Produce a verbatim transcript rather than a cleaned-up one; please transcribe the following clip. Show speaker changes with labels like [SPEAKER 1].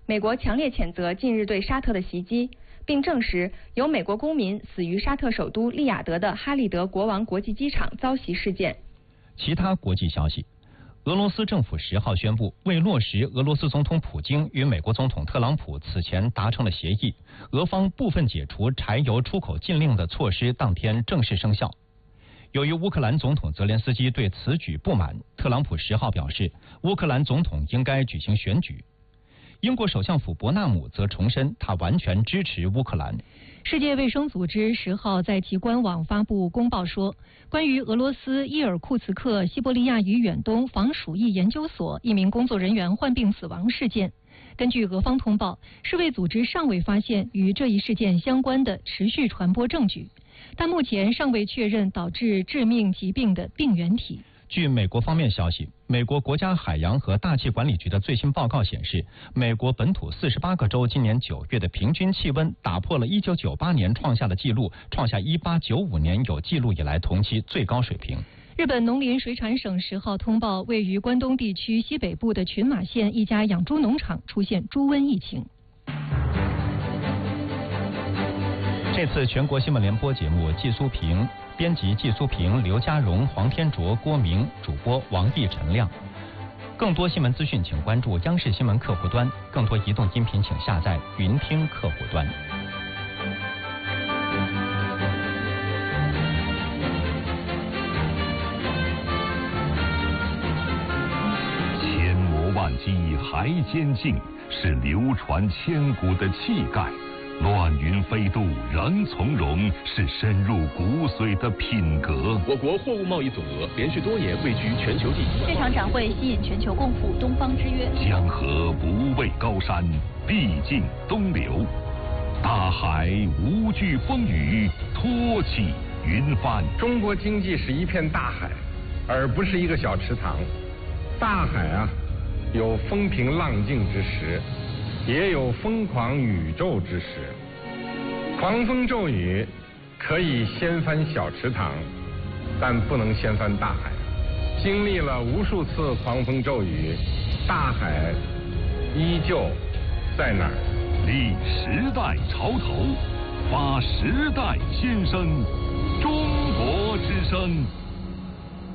[SPEAKER 1] 美国强烈谴责近日对沙特的袭击，并证实有美国公民死于沙特首都利雅得的哈利德国王国际机场遭袭事件。
[SPEAKER 2] 其他国际消息。俄罗斯政府十号宣布，为落实俄罗斯总统普京与美国总统特朗普此前达成的协议，俄方部分解除柴油出口禁令的措施当天正式生效。由于乌克兰总统泽连斯基对此举不满，特朗普十号表示，乌克兰总统应该举行选举。英国首相府伯纳姆则重申，他完全支持乌克兰。
[SPEAKER 3] 世界卫生组织十号在其官网发布公报说，关于俄罗斯伊尔库茨克西伯利亚与远东防鼠疫研究所一名工作人员患病死亡事件，根据俄方通报，世卫组织尚未发现与这一事件相关的持续传播证据，但目前尚未确认导致致命疾病的病原体。
[SPEAKER 2] 据美国方面消息，美国国家海洋和大气管理局的最新报告显示，美国本土四十八个州今年九月的平均气温打破了一九九八年创下的纪录，创下一八九五年有记录以来同期最高水平。
[SPEAKER 3] 日本农林水产省十号通报，位于关东地区西北部的群马县一家养猪农场出现猪瘟疫情。
[SPEAKER 2] 这次全国新闻联播节目，季苏平编辑，季苏平、刘家荣、黄天卓、郭明，主播王毅、陈亮。更多新闻资讯，请关注央视新闻客户端；更多移动音频，请下载云听客户端。
[SPEAKER 4] 千磨万击还坚劲，是流传千古的气概。乱云飞渡仍从容，是深入骨髓的品格。
[SPEAKER 5] 我国货物贸易总额连续多年位居全球第一。
[SPEAKER 6] 这场展会吸引全球共赴东方之约。
[SPEAKER 4] 江河不畏高山，必尽东流；大海无惧风雨，托起云帆。
[SPEAKER 7] 中国经济是一片大海，而不是一个小池塘。大海啊，有风平浪静之时，也有疯狂宇宙之时。狂风骤雨可以掀翻小池塘，但不能掀翻大海。经历了无数次狂风骤雨，大海依旧在那儿。
[SPEAKER 4] 立时代潮头，发时代先声，中国之声。